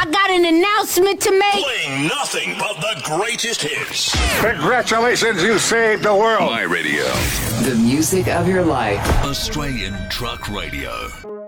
I got an announcement to make. Playing nothing but the greatest hits. Congratulations, you saved the world. My radio. The music of your life. Australian Truck Radio.